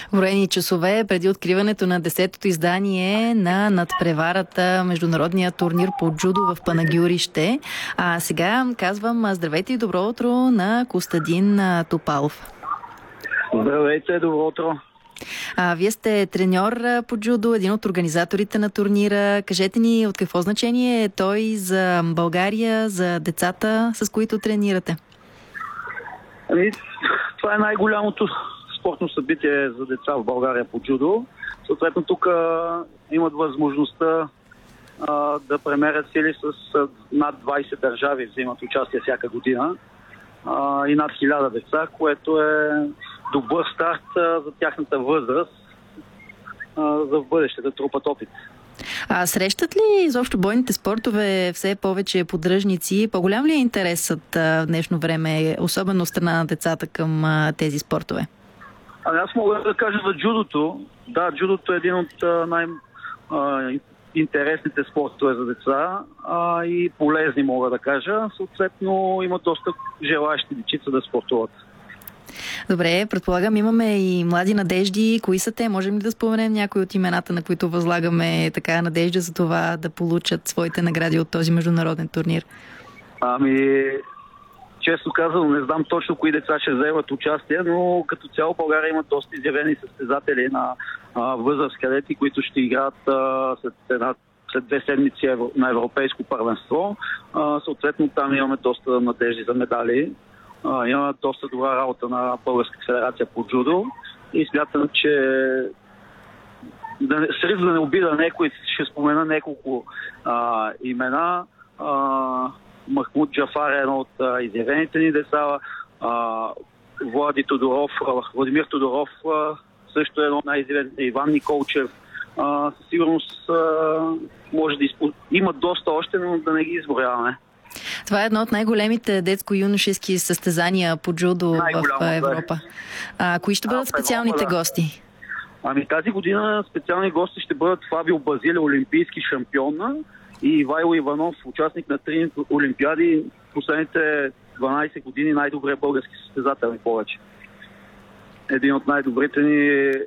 Броени часове преди откриването на 10-то издание на надпреварата международния турнир по джудо в Панагюрище. А сега казвам здравейте и добро утро на Костадин Топалов. Здравейте, добро утро. Вие сте треньор по джудо, един от организаторите на турнира. Кажете ни от какво значение е той за България, за децата, с които тренирате? Това е най-голямото спортно събитие за деца в България по джудо. Съответно, тук имат възможността да премерят сили с над 20 държави, взимат участие всяка година и над 1000 деца, което е добър старт за тяхната възраст за в бъдеще да трупат опит. Срещат ли изобщо бойните спортове все повече поддръжници? По-голям ли е интересът в днешно време, особено от страна на децата към тези спортове? Аз мога да кажа за джудото. Да, джудото е един от интересните спортове за деца и полезни, мога да кажа. Съответно, има доста желаящи дечица да спортуват. Добре, предполагам, имаме и млади надежди. Кои са те? Можем ли да споменем някои от имената, на които възлагаме така надежда за това да получат своите награди от този международен турнир? Честно казано, не знам точно кои деца ще вземат участие, но като цяло България има доста изявени състезатели на възраст кадети, които ще играят след 2 седмици на европейско първенство. Съответно, там имаме доста надежди за медали. Има доста добра работа на Българската федерация по джудо и смятам, че с риск да не обида някой, ще спомена няколко имена. Махмуд Джафар е едно от изявените ни деца. Владимир Тодоров също е едно от най-изявените. Иван Николчев. Със сигурност може да има доста още, но да не ги изброяваме. Това е едно от най-големите детско-юношески състезания по джудо в Европа. Кои ще бъдат специалните гости? Тази година специални гости ще бъдат Фабио Базиле, олимпийски шампион, и Ивайло Иванов, участник на 3 олимпиади. Последните 12 години най-добрият български състезател и повече. Един от най-добрите ни